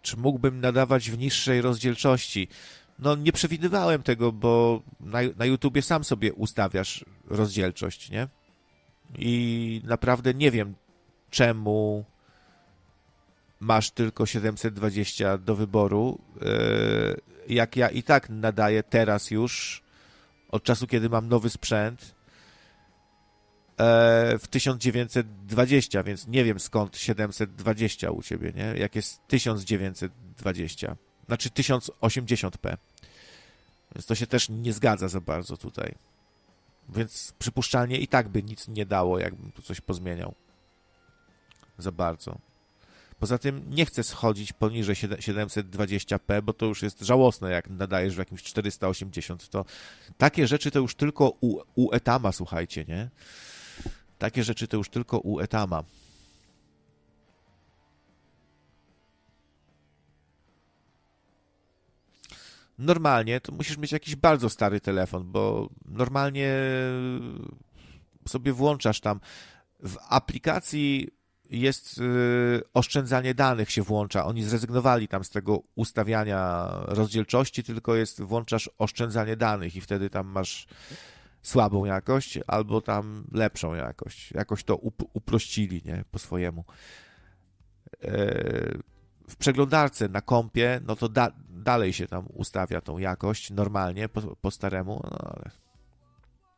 czy mógłbym nadawać w niższej rozdzielczości? No nie przewidywałem tego, bo na YouTubie sam sobie ustawiasz rozdzielczość, nie? I naprawdę nie wiem, czemu masz tylko 720 do wyboru, jak ja i tak nadaję teraz już, od czasu, kiedy mam nowy sprzęt, w 1920, więc nie wiem skąd 720 u ciebie, nie? Jak jest 1920, znaczy 1080p. Więc to się też nie zgadza za bardzo tutaj. Więc przypuszczalnie i tak by nic nie dało, jakbym tu coś pozmieniał. Za bardzo. Poza tym nie chcę schodzić poniżej 720p, bo to już jest żałosne, jak nadajesz w jakimś 480. To takie rzeczy to już tylko u Etama, słuchajcie, nie? Takie rzeczy to już tylko u Etama. Normalnie to musisz mieć jakiś bardzo stary telefon, bo normalnie sobie włączasz tam w aplikacji jest oszczędzanie danych się włącza. Oni zrezygnowali tam z tego ustawiania rozdzielczości, tylko włączasz oszczędzanie danych i wtedy tam masz słabą jakość albo tam lepszą jakość. Jakoś to uprościli, nie? Po swojemu. W przeglądarce na kompie, no to dalej się tam ustawia tą jakość normalnie, po staremu, no ale